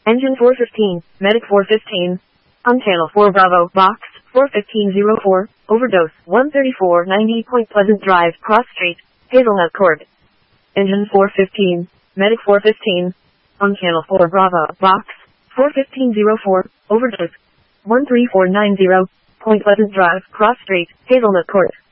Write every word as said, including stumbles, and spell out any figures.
Engine four fifteen, Medic four fifteen. On channel four Bravo, box, four fifteen oh four, overdose, one thirty-four ninety Point Pleasant Drive, Cross Street, Hazelnut Court. Engine four fifteen, Medic four fifteen. On channel four Bravo, box, four fifteen oh four, overdose, one three four nine zero, Point Pleasant Drive, Cross Street, Hazelnut Court.